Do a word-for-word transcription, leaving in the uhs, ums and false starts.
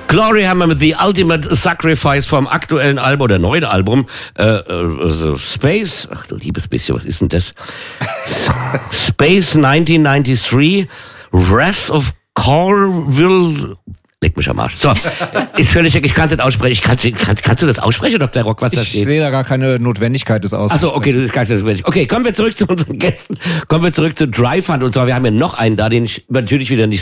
Glory haben wir mit The Ultimate Sacrifice vom aktuellen Album oder neuen Album äh, äh, Space, ach du liebes bisschen, was ist denn das? Space neunzehnhundertdreiundneunzig, Wrath of Corville. Leg mich am Arsch. So, ist völlig, ich kann es nicht aussprechen. Ich kann, kann, kannst du das aussprechen, Doktor Rock, was da steht? Ich sehe da gar keine Notwendigkeit, das auszusprechen. Achso, okay, das ist gar nicht notwendig. Okay, kommen wir zurück zu unseren Gästen. Kommen wir zurück zu Dry Fund. Und zwar, wir haben ja noch einen da, den ich natürlich wieder nicht